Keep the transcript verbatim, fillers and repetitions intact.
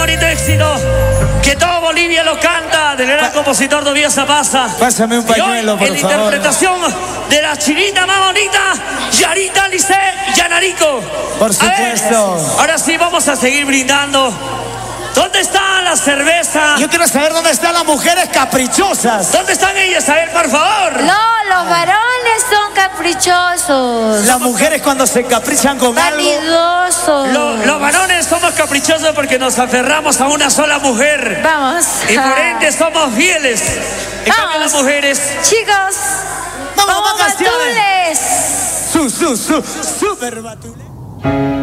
bonito éxito que todo Bolivia lo canta, del gran compositor Tobias Zapasa. Pásame un pañuelo, hoy, por en favor. la interpretación de la chinita más bonita, Yarita Lice Yanarico. Por supuesto. Ver, ahora sí vamos a seguir brindando. ¿Dónde está la cerveza? Yo quiero saber dónde están las mujeres caprichosas. ¿Dónde están ellas? A ver, por favor. No, los varones son caprichosos. Las mujeres cuando se caprichan con algo. Vanidosos. Lo- los varones somos caprichosos porque nos aferramos a una sola mujer. Vamos. Y por ende somos fieles. En cambio Vamos. las mujeres. Chicos, Vamos, vamos vacaciones. Batules. Su, su, su, super batule.